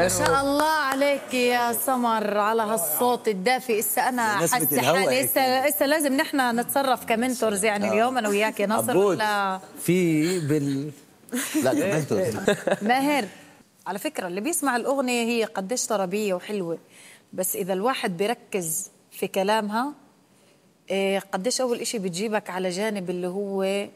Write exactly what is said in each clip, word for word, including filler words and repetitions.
ما شاء الله عليك يا سمر على هالصوت الدافي. اسا انا حاسه حالي اسا اسا لازم نحن نتصرف كمنتورز يعني اليوم انا وياك يا ناصر ولا في بال لا كمنتورز. ماهر على فكره اللي بيسمع الاغنيه هي قديش طربيه وحلوه، بس اذا الواحد بيركز في كلامها إيه قديش اول اشي بتجيبك على جانب اللي هو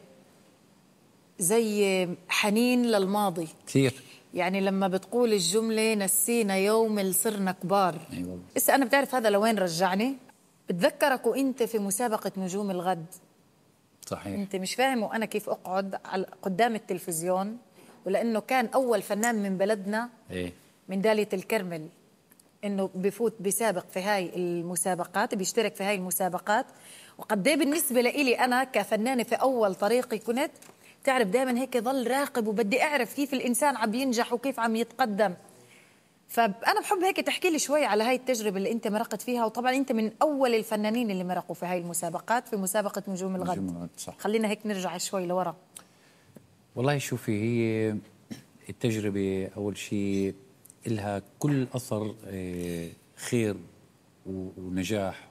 زي حنين للماضي كثير. يعني لما بتقول الجملة نسينا يوم اللي صرنا كبار. أيوة. إسا أنا بتعرف هذا لوين رجعني؟ بتذكرك وإنت في مسابقة نجوم الغد. صحيح. أنت مش فاهم وأنا كيف أقعد قدام التلفزيون، ولأنه كان أول فنان من بلدنا إيه؟ من دالية الكرمل إنه بفوت بسابق في هاي المسابقات، بيشترك في هاي المسابقات. وقد ايه بالنسبة لإلي أنا كفنانة في أول طريقي كنت تعرف دائما هيك ظل راقب وبدي أعرف كيف الإنسان عم ينجح وكيف عم يتقدم. فأنا بحب هيك تحكي لي شوي على هاي التجربة اللي أنت مرقت فيها، وطبعا أنت من أول الفنانين اللي مرقوا في هاي المسابقات في مسابقة نجوم الغد. نجوم الغد صح. خلينا هيك نرجع شوي لورا. والله شوفي هي التجربة أول شيء إلها كل أثر خير ونجاح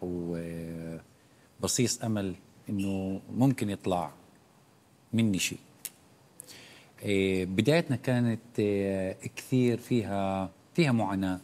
وبصيص أمل إنه ممكن يطلع مني شيء. بدايتنا كانت كثير فيها فيها معاناة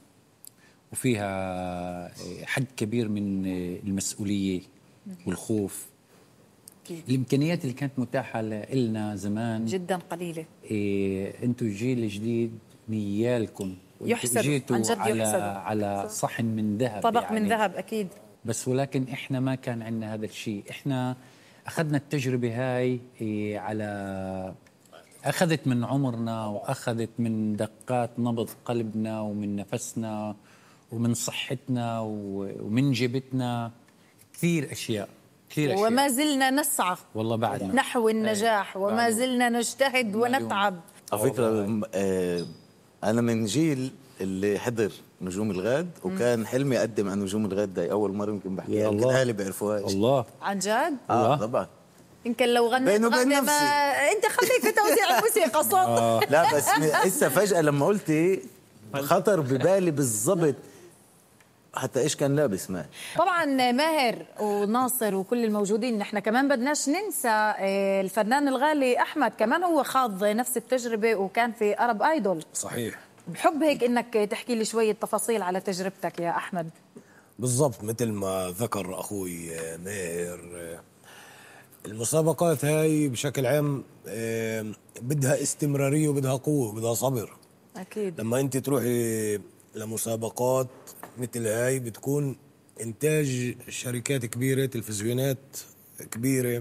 وفيها حد كبير من المسؤولية والخوف. الإمكانيات اللي كانت متاحة لنا زمان جدا قليلة. أنتوا الجيل الجديد نيالكم يحسد جيتوا عن جد على يحسد. على صحن من ذهب، طبق يعني من ذهب أكيد. بس ولكن إحنا ما كان عندنا هذا الشيء. إحنا أخذنا التجربة هاي على أخذت من عمرنا وأخذت من دقات نبض قلبنا ومن نفسنا ومن صحتنا ومن جبتنا كثير أشياء كثير أشياء وما زلنا نسعى والله بعدنا نحو النجاح وما زلنا نجتهد ونتعب. على فكرة أنا من جيل اللي حضر نجوم الغد وكان حلمي أقدم عن نجوم الغد هاي أول مرة يمكن بحكي يمكن أهلي بيعرفوهاش. الله عن جد؟ آه طبعا. يمكن لو غنيت غني ما انت خليك في توزيع الموسيقى صوت. آه. لا بس لسه فجأة لما قلتي خطر ببالي بالضبط حتى ايش كان لابس ماهر. طبعا ماهر وناصر وكل الموجودين نحن كمان بدناش ننسى الفنان الغالي احمد، كمان هو خاض نفس التجربة وكان في أرب آيدول. صحيح. بحب هيك انك تحكي لي شوية تفاصيل على تجربتك يا احمد. بالضبط مثل ما ذكر اخوي ماهر، المسابقات هاي بشكل عام بدها استمرارية وبدها قوة وبدها صبر. أكيد. لما أنت تروحي لمسابقات مثل هاي بتكون إنتاج شركات كبيرة، تلفزيونات كبيرة.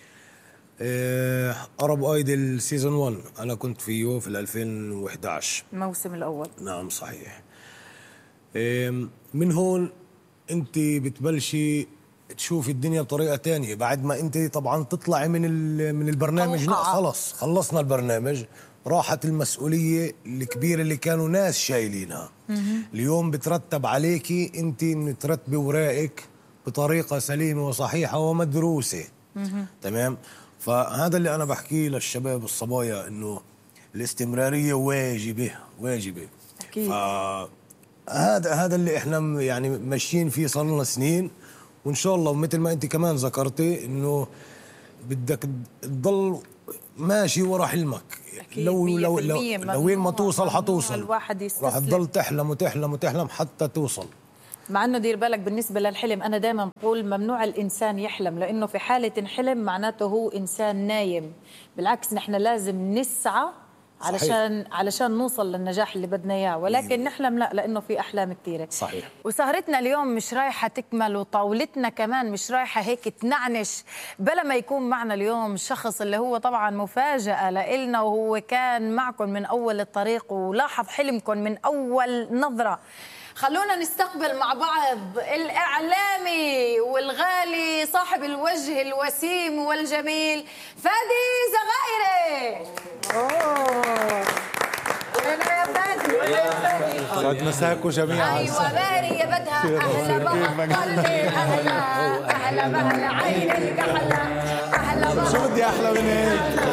أرب آيدل سيزون واحد أنا كنت فيه في ألفين وإحدى عشر الموسم الأول. نعم صحيح. من هون أنت بتبلشي تشوفي الدنيا بطريقة تانية بعد ما انت طبعا تطلعي من من البرنامج. لا خلص خلصنا البرنامج، راحت المسؤولية الكبيرة اللي كانوا ناس شايلينها. اليوم بترتب عليكي انت ان ترتبي ورائك بطريقة سليمة وصحيحة ومدروسة. تمام. فهذا اللي انا بحكيه للشباب الصبايا انه الاستمرارية واجبة واجبة. اكيد. هذا هذا اللي احنا يعني ماشيين فيه صار لنا سنين، وإن شاء الله ومثل ما أنت كمان ذكرتي إنه بدك تضل ماشي ورا حلمك. لو لو لو, لو وين ما توصل حتوصل. الواحد يستسلم. راح تضل تحلم وتحلم وتحلم حتى توصل. مع انه دير بالك بالنسبه للحلم انا دائما بقول ممنوع الانسان يحلم، لانه في حاله انحلم معناته هو انسان نايم. بالعكس نحن لازم نسعى علشان صحيح. علشان نوصل للنجاح اللي بدنا اياه، ولكن نحلم لا، لانه في احلام كثيره. صحيح. وسهرتنا اليوم مش رايحه تكمل، وطاولتنا كمان مش رايحه هيك تنعنش بلا ما يكون معنا اليوم شخص اللي هو طبعا مفاجاه لإلنا، وهو كان معكم من اول الطريق ولاحظ حلمكم من اول نظره. خلونا نستقبل مع بعض الإعلامي والغالي صاحب الوجه الوسيم والجميل فادي زغائري. أوه وينه يا فادي؟ وينه يا فادي؟ سعد مساكم جميعا. أيوة ماري يا بدها أهلا بها قلبي أهلا أهلا بها عين الكحلة أهلا بها. شو بدي أحلى من هيك؟